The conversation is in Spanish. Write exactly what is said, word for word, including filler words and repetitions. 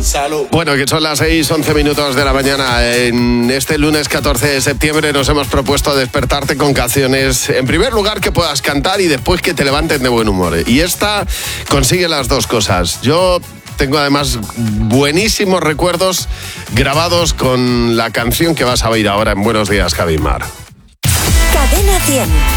Salud. Bueno, que son las seis, once minutos de la mañana. En este lunes catorce de septiembre nos hemos propuesto despertarte con canciones, en primer lugar, que puedas cantar y después que te levanten de buen humor. Y esta consigue las dos cosas. Yo tengo además buenísimos recuerdos grabados con la canción que vas a oír ahora en Buenos Días, Javimar. Cadena cien.